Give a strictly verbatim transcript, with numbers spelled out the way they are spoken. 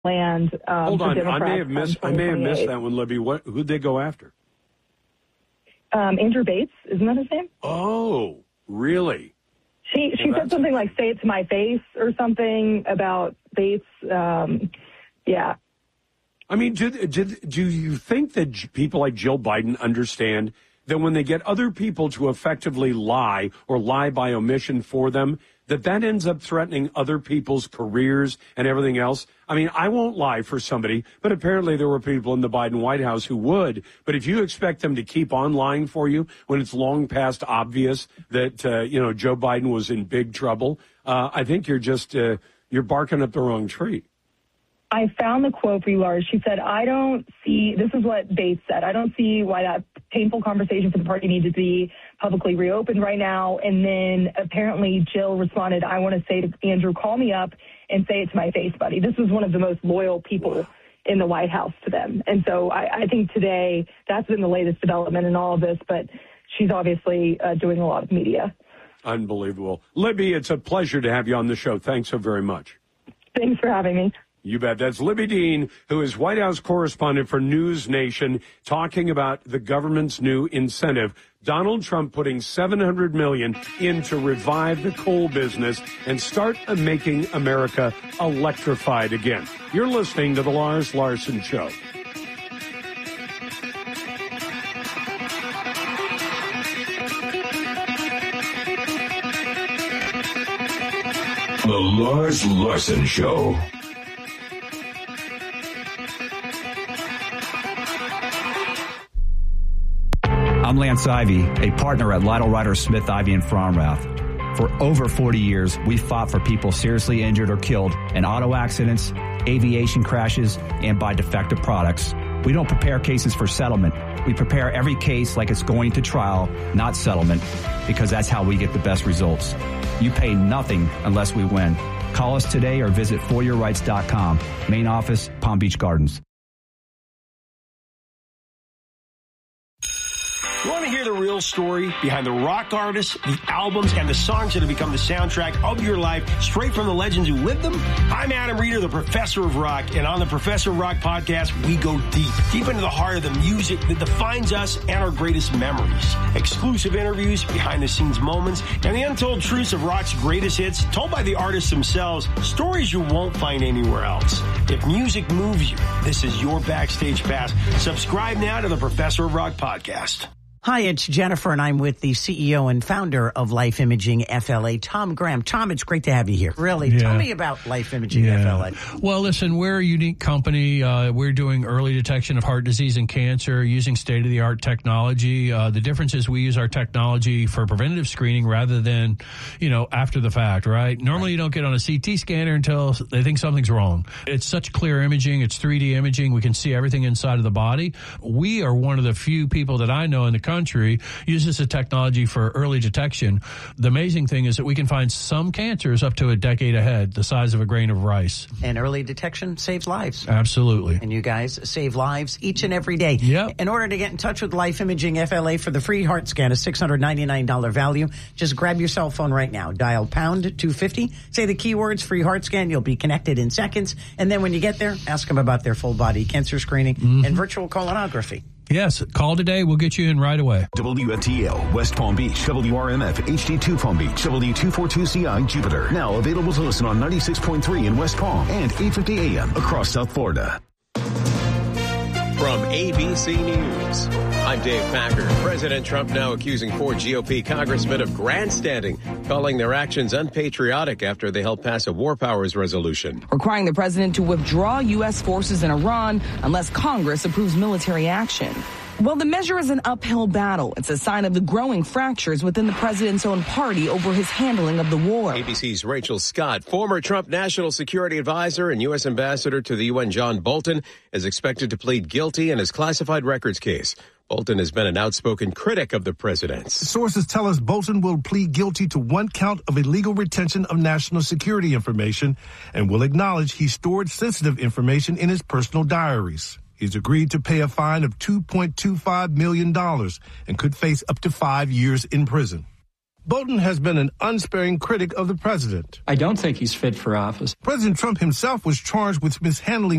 land. Um, Hold on, I may have come missed. I may have missed that one, Libby. What? Who'd they go after? Um, Andrew Bates, isn't that his name? Oh, really? She she well, said something like "say it to my face" or something about Bates. Um, yeah. I mean, do, do, do you think that people like Jill Biden understand that when they get other people to effectively lie or lie by omission for them, that that ends up threatening other people's careers and everything else? I mean, I won't lie for somebody, but apparently there were people in the Biden White House who would. But if you expect them to keep on lying for you when it's long past obvious that, uh, you know, Joe Biden was in big trouble, uh, I think you're just, uh, you're barking up the wrong tree. I found the quote for you, Lars. She said, I don't see, this is what Bates said, I don't see why that painful conversation for the party needs to be publicly reopened right now. And then apparently Jill responded, I want to say to Andrew, call me up and say it to my face, buddy. This was one of the most loyal people in the White House to them. And so I, I think today that's been the latest development in all of this, but she's obviously uh, doing a lot of media. Unbelievable. Libby, it's a pleasure to have you on the show. Thanks so very much. Thanks for having me. You bet. That's Libby Dean, who is White House correspondent for News Nation, talking about the government's new incentive. Donald Trump putting seven hundred million dollars in to revive the coal business and start making America electrified again. You're listening to The Lars Larson Show. The Lars Larson Show. I'm Lance Ivy, a partner at Lytle Ryder Smith, Ivy and Fromrath. For over forty years, we fought for people seriously injured or killed in auto accidents, aviation crashes, and by defective products. We don't prepare cases for settlement. We prepare every case like it's going to trial, not settlement, because that's how we get the best results. You pay nothing unless we win. Call us today or visit for your rights dot com. Main office, Palm Beach Gardens. You want to hear the real story behind the rock artists, the albums, and the songs that have become the soundtrack of your life, straight from the legends who lived them? I'm Adam Reeder, the Professor of Rock, and on the Professor of Rock podcast, we go deep, deep into the heart of the music that defines us and our greatest memories. Exclusive interviews, behind-the-scenes moments, and the untold truths of rock's greatest hits, told by the artists themselves, stories you won't find anywhere else. If music moves you, this is your backstage pass. Subscribe now to the Professor of Rock podcast. Hi, it's Jennifer, and I'm with the C E O and founder of Life Imaging F L A, Tom Graham. Tom, it's great to have you here. Really, yeah. Tell me about Life Imaging yeah. F L A. Well, listen, we're a unique company. Uh, we're doing early detection of heart disease and cancer using state-of-the-art technology. Uh, the difference is we use our technology for preventative screening rather than, you know, after the fact, right? Normally, right. You don't get on a C T scanner until they think something's wrong. It's such clear imaging. It's three D imaging. We can see everything inside of the body. We are one of the few people that I know in the country uses the technology for early detection. The amazing thing is that we can find some cancers up to a decade ahead, the size of a grain of rice. And early detection saves lives. Absolutely. And you guys save lives each and every day. Yep. In order to get in touch with Life Imaging F L A for the free heart scan, a six hundred ninety-nine dollars value, just grab your cell phone right now. Dial pound two fifty. Say the keywords free heart scan. You'll be connected in seconds. And then when you get there, ask them about their full body cancer screening mm-hmm. and virtual colonography. Yes, call today. We'll get you in right away. W F T L, West Palm Beach, W R M F, H D two Palm Beach, W two forty-two C I, Jupiter. Now available to listen on ninety-six point three in West Palm and eight fifty A M across South Florida. From A B C News, I'm Dave Packer. President Trump now accusing four G O P congressmen of grandstanding, calling their actions unpatriotic after they helped pass a war powers resolution. Requiring the president to withdraw U S forces in Iran unless Congress approves military action. Well, the measure is an uphill battle. It's a sign of the growing fractures within the president's own party over his handling of the war. A B C's Rachel Scott, former Trump National Security Advisor and U S Ambassador to the U N John Bolton, is expected to plead guilty in his classified records case. Bolton has been an outspoken critic of the president's. Sources tell us Bolton will plead guilty to one count of illegal retention of national security information and will acknowledge he stored sensitive information in his personal diaries. He's agreed to pay a fine of two point two five million dollars and could face up to five years in prison. Bolton has been an unsparing critic of the president. I don't think he's fit for office. President Trump himself was charged with mishandling